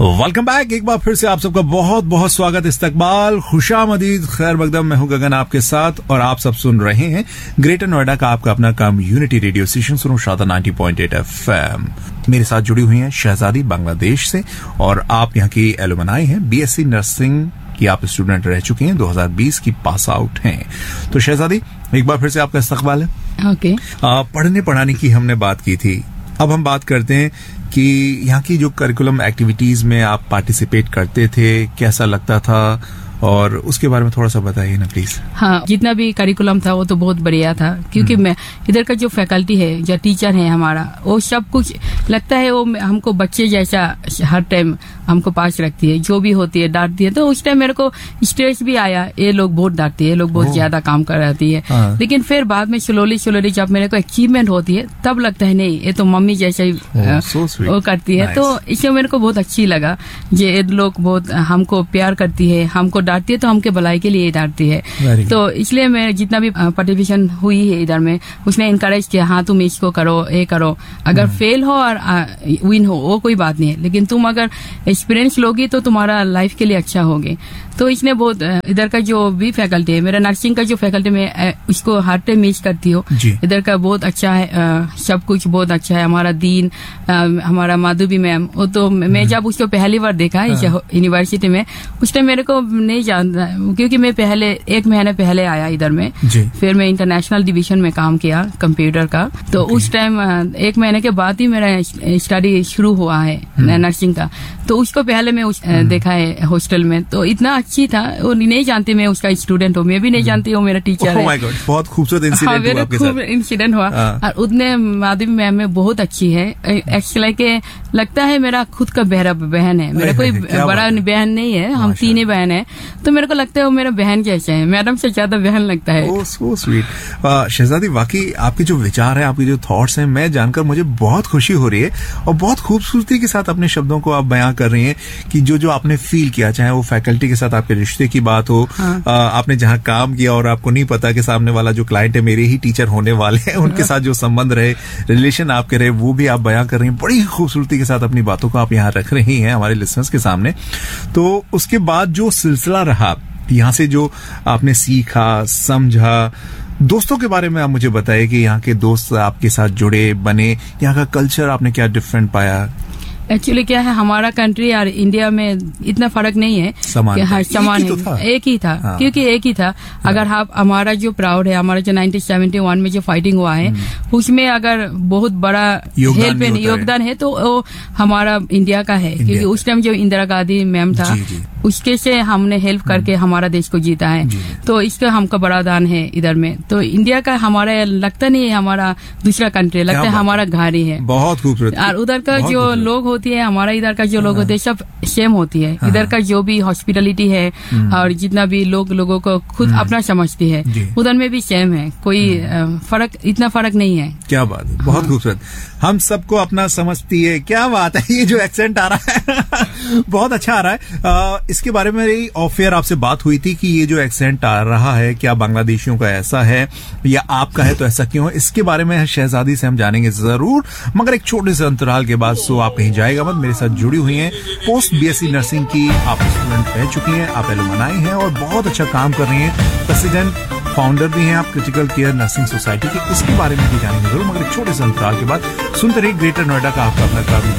Welcome back. एक बार फिर से आप सबका बहुत बहुत स्वागत, इस्तकबाल, खुशामदीद, खैर मकदम। मैं हूं गगन आपके साथ और आप सब सुन रहे हैं ग्रेटर नोएडा का आपका अपना कम्युनिटी रेडियो स्टेशन सुनो शादा 90.8 FM। मेरे साथ जुड़ी हुई हैं शहजादी बांग्लादेश से और आप यहाँ की एलुमनाई हैं। बीएससी नर्सिंग की आप स्टूडेंट रह चुकी हैं, 2020 की पास आउट हैं। तो शहजादी, एक बार फिर से आपका इस्तकबाल है। ओके। पढ़ने पढ़ाने की हमने बात की थी, अब हम बात करते हैं कि यहाँ की जो करिकुलम एक्टिविटीज में आप पार्टिसिपेट करते थे, कैसा लगता था, और उसके बारे में थोड़ा सा बताइए ना प्लीज। हाँ, जितना भी करिकुलम था वो तो बहुत बढ़िया था, क्योंकि मैं इधर का जो फैकल्टी है, जो टीचर है हमारा, वो सब कुछ लगता है वो हमको बच्चे जैसा हर टाइम हमको पास रखती है। जो भी होती है डांटती है, तो उस टाइम मेरे को स्ट्रेस भी आया, ये लोग बहुत डांटती है, ये लोग बहुत ज्यादा काम कराती है। लेकिन फिर बाद में स्लोली जब मेरे को अचीवमेंट होती है, तब लगता है नहीं, ये तो मम्मी जैसा ही वो करती है। तो इसमें मेरे को बहुत अच्छी लगा, ये लोग बहुत हमको प्यार करती है, हमको डांटती है तो हमके भलाई के लिए डांटती है। तो इसलिए मैं जितना भी पार्टिसिपेशन हुई है इधर में, उसने इनकरेज किया, हाँ तुम इसको करो, ये करो। अगर फेल हो और विन हो वो कोई बात नहीं है, लेकिन तुम अगर एक्सपीरियंस लोगी तो तुम्हारा लाइफ के लिए अच्छा होगी। तो इसने बहुत, इधर का जो भी फैकल्टी है, मेरा नर्सिंग का जो फैकल्टी में उसको हर टाइम मिस करती हूँ। इधर का बहुत अच्छा है, सब कुछ बहुत अच्छा है। हमारा दीन, हमारा माधुबी मैम, वो तो मैं जब उसको पहली बार देखा यूनिवर्सिटी में, उस टाइम मेरे को नहीं जानता, क्योंकि मैं पहले 1 महीने पहले आया इधर में, फिर मैं इंटरनेशनल डिवीजन में काम किया कंप्यूटर का। तो उस टाइम 1 महीने के बाद ही मेरा स्टडी शुरू हुआ है नर्सिंग का। तो उसको पहले मैं देखा है हॉस्टल में, तो इतना अच्छी था, वो नहीं जानती मैं उसका स्टूडेंट हूँ, मैं भी नहीं जानती वो मेरा टीचर है। बहुत खूबसूरत इंसिडेंट हुआ। और उतने माधवी मैम में बहुत अच्छी है, एक्चुअली के लगता है मेरा खुद का बहन है, मेरा कोई बड़ा बहन नहीं है, हम 3 बहन है, तो मेरे को लगता है वो मेरा बहन जैसे है, मैडम से ज्यादा बहन लगता है। ओह सो स्वीट। शहजादी, वाकई आपके जो विचार है, आपके जो थॉट्स हैं, मैं जानकर मुझे बहुत खुशी हो रही है और बहुत खूबसूरती के साथ अपने शब्दों को आप बयां कर रही हैं कि जो आपने फील किया, चाहे वो फैकल्टी के साथ आपके रिश्ते की बात हो, आपने जहां काम किया और आपको नहीं पता कि सामने वाला जो क्लाइंट है मेरे ही टीचर होने वाले हैं, उनके साथ जो संबंध रहे, रिलेशन आपके रहे, वो भी आप बयां कर रही हैं। बड़ी खूबसूरती के साथ अपनी बातों को आप यहाँ रख रही हैं हमारे लिसनर्स के सामने। तो उसके बाद जो सिलसिला रहा, यहाँ से जो आपने सीखा, समझा, दोस्तों के बारे में आप मुझे बताइए कि यहाँ के दोस्त आपके साथ जुड़े, बने, यहाँ का कल्चर आपने क्या डिफरेंट पाया? एक्चुअली क्या है, हमारा कंट्री और इंडिया में इतना फर्क नहीं है, समान है, एक ही था। क्योंकि एक ही था। अगर हमारा जो प्राउड है, हमारा जो 1971 में जो फाइटिंग हुआ है, उसमें अगर बहुत बड़ा योगदान है तो वो हमारा इंडिया का है, क्योंकि उस टाइम जो इंदिरा गांधी मैम था, उसके से हमने हेल्प करके हमारा देश को जीता है। तो इसका हमका बड़ा दान है इधर में। तो इंडिया का हमारा लगता नहीं है हमारा दूसरा कंट्री, लगता है हमारा घर ही है। बहुत खूबसूरत। और उधर का जो लोग होती है, हमारा इधर का जो लोग होते हैं, सब सेम होती है। इधर का जो भी हॉस्पिटलिटी है और जितना भी लोगों को खुद अपना समझती है, उधर में भी सेम है, कोई इतना फर्क नहीं है। क्या बात है, बहुत खूबसूरत। हम सबको अपना समझती है, क्या बात है। ये जो एक्सेंट आ रहा है बहुत अच्छा आ रहा है। इसके बारे में ऑफ एयर आपसे बात हुई थी कि ये जो एक्सेंट आ रहा है, क्या बांग्लादेशियों का ऐसा है या आपका है, तो ऐसा क्यों है? इसके बारे में शहजादी से हम जानेंगे जरूर, मगर एक छोटे से अंतराल के बाद। सो आप कहीं जाएगा मत, मेरे साथ जुड़ी हुई हैं। पोस्ट बीएससी नर्सिंग की आप स्टूडेंट रह चुकी हैं, आप एलुमनाई हैं और बहुत अच्छा काम कर रही हैं। प्रेसिडेंट, फाउंडर भी हैं आप क्रिटिकल केयर नर्सिंग सोसाइटी के। इसके बारे में भी जानेंगे जरूर, मगर एक छोटे से अंतराल के बाद। सुनते रहिए ग्रेटर नोएडा का आपका अपना